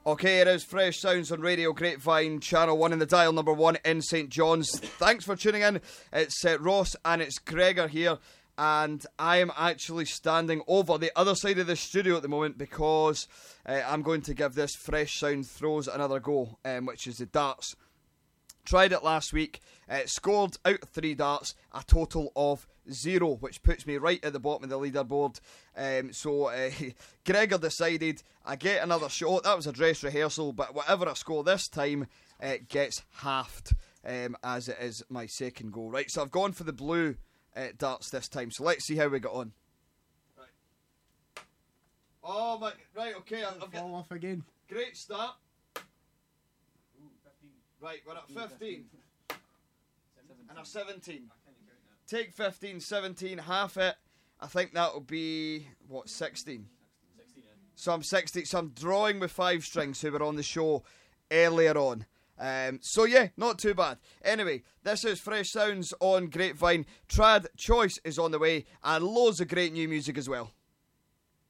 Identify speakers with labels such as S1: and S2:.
S1: Okay, it is Fresh Sounds on Radio Grapevine, Channel 1 in the dial number 1 in St John's. Thanks for tuning in. It's Ross and it's Gregor here, and I am actually standing over the other side of the studio at the moment because I'm going to give this Fresh Sound Throws another go, which is the darts. Tried it last week, scored out of 3 darts, a total of 0, which puts me right at the bottom of the leaderboard. So Gregor decided I get another shot. That was a dress rehearsal, but whatever I score this time, it gets halved, as it is my second goal. Right, so I've gone for the blue darts this time, so let's see how we got on. Right. Oh my, right, okay, I've got
S2: off again.
S1: Great start. Right, we're at 15 and a 17. Take 15, 17, half it. I think that will be, 16? So I'm 16. So I'm drawing with 5 strings who were on the show earlier on. So yeah, not too bad. Anyway, this is Fresh Sounds on Grapevine. Trad Choice is on the way and loads of great new music as well.